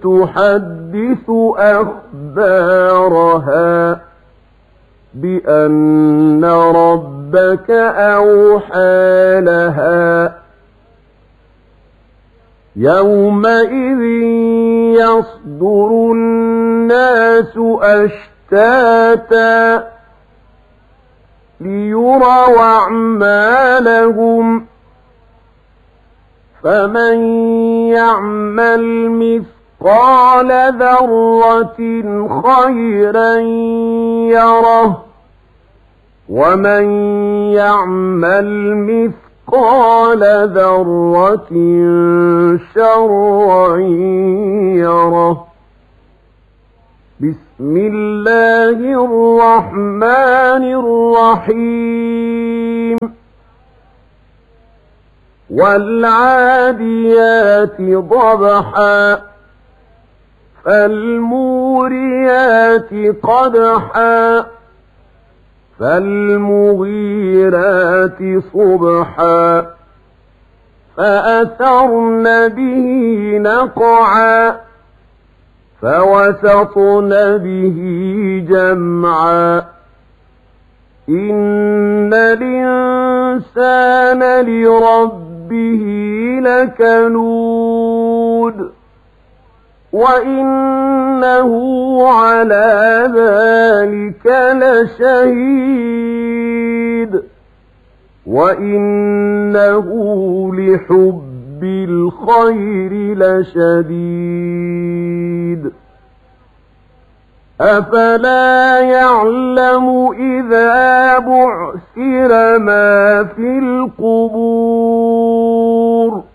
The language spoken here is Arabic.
تحدث أخبارها بأن ربك أوحى لها يومئذ يصدر الناس أشتاتا ليروا أعمالهم فمن يعمل مثقال ذرة خيرا يره ومن يعمل مثقال ذرة شرا يره. بسم الله الرحمن الرحيم. والعاديات ضبحا فالموريات قدحا فالمغيرات صبحا فأثرن به نقعا فوسطن به جمعا إن الإنسان لربه لكنود وإنه على ذلك لشهيد وإنه لحب الخير لشديد. أفلا يعلم إذا بعثر ما في القبور